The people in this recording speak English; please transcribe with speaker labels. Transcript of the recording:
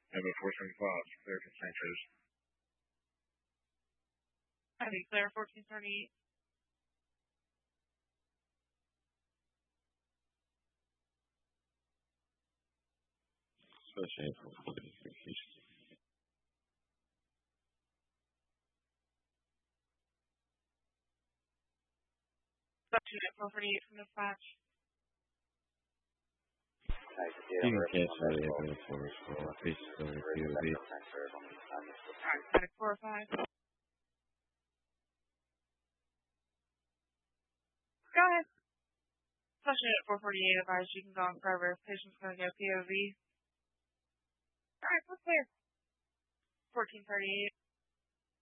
Speaker 1: Number 475, clear from St. Cruz.
Speaker 2: I think clear 1438.
Speaker 3: Especially for communication.
Speaker 2: Unit 448 from dispatch.
Speaker 3: You can cancel the ambulance orders for patients under POV.
Speaker 2: Alright, 405. Go ahead. Special Unit 448 advised you can go on forever if patient's going to go POV. Alright, what's clear? 1438.